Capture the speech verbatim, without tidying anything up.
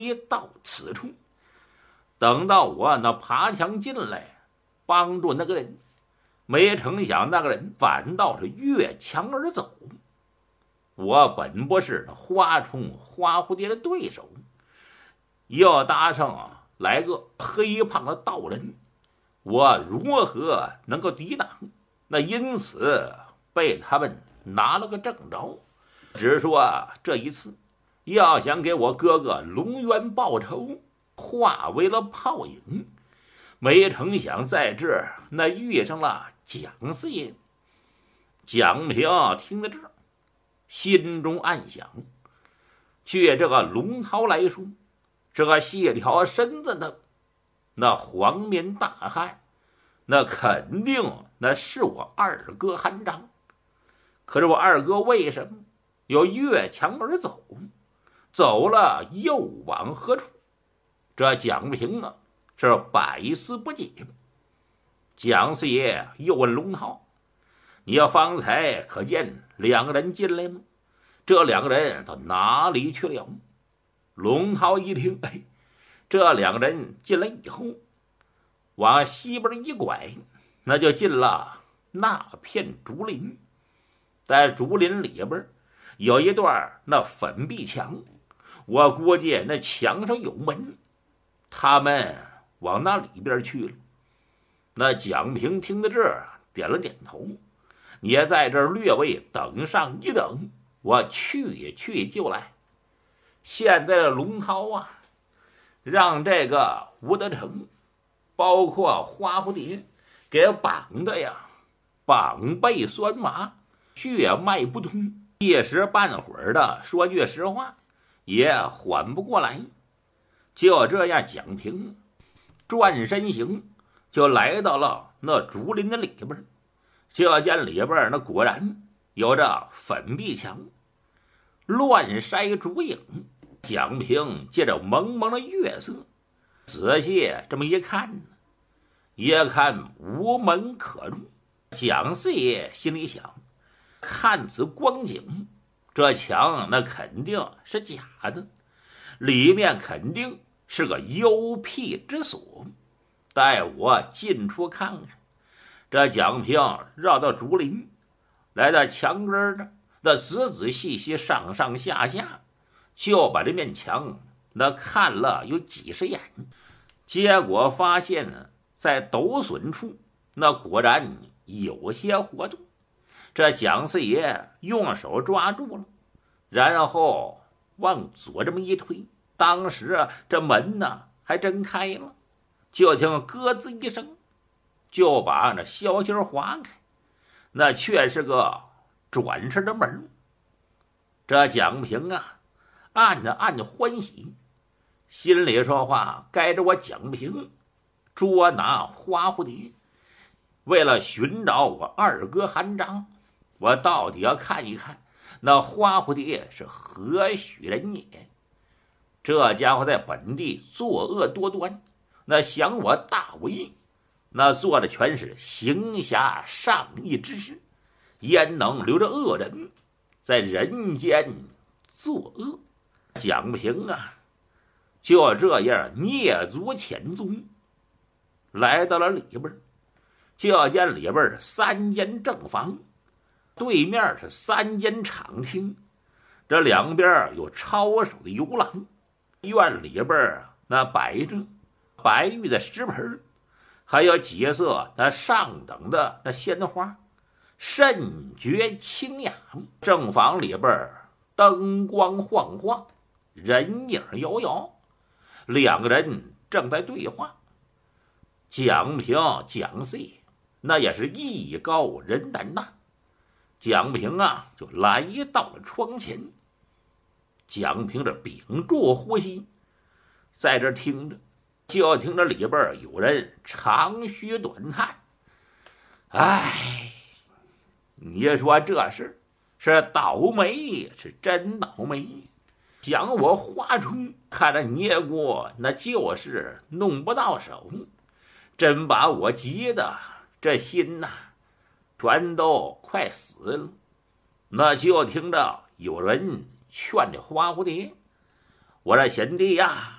一到此处。等到我那爬墙进来帮助那个人，没成想那个人反倒是越墙而走。我本不是花虫花蝴蝶的对手，要搭上啊来个黑胖的道人，我如何能够抵挡？那因此被他们拿了个正着。只说这一次要想给我哥哥龙渊报仇，化为了泡影。没成想在这儿那遇上了蒋四爷。蒋平听到这儿，心中暗想：据这个龙涛来说，这个细条身子的那黄面大汉，那肯定那是我二哥韩章。可是我二哥为什么又越墙而走？走了又往何处？这蒋平啊是百思不解。蒋四爷又问龙涛：你要方才可见两个人进来吗？这两个人到哪里去了？龙涛一听，哎，这两个人进来以后，往西边一拐，那就进了那片竹林。在竹林里边有一段那粉壁墙，我估计那墙上有门，他们往那里边去了。那蒋平听到这儿点了点头，也在这儿略微等上一等，我去去就来。现在的龙涛啊，让这个吴德成包括花蝴蝶给绑的呀，绑背酸麻，血脉不通，一时半会儿的说句实话也缓不过来。就这样，蒋平转身行，就来到了那竹林的里边。就见里边那果然有着粉壁墙，乱筛竹影。蒋平借着蒙蒙的月色，仔细这么一看，也看无门可入。蒋四爷心里想：看此光景，这墙那肯定是假的，里面肯定是个幽僻之所，待我进出看看。这蒋平绕到竹林，来到墙根上，那仔仔细细上上下下就把这面墙那看了有几十眼。结果发现呢，在斗损处那果然有些活动。这蒋四爷用手抓住了，然后往左这么一推，当时啊这门呢还真开了，就听咯吱一声，就把那消息划开，那却是个转身的门。这蒋平啊暗着暗着欢喜，心里说话：该着我蒋平捉拿花蝴蝶，为了寻找我二哥韩章，我到底要看一看那花蝴蝶是何许人也。这家伙在本地作恶多端，那想我大为，那做的全是行侠仗义之事，焉能留着恶人在人间作恶？蒋平啊就这样蹑足潜足，来到了里边。就见里边三间正房，对面是三间场厅，这两边有超手的游廊。院里边那摆着白玉的石盆，还有几色那上等的那鲜花，甚觉清雅。正房里边灯光晃晃，人影摇摇，两个人正在对话。蒋平、蒋四爷那也是艺高人胆大，蒋平啊就来到了窗前。蒋平这屏住呼吸，在这听着，就听着里边有人长吁短叹：哎，你说这事是倒霉，是真倒霉。想我花春看着捏过，那就是弄不到手，真把我急的这心呐、啊，全都快死了。那就听着有人劝这花蝴蝶： 我说贤弟呀，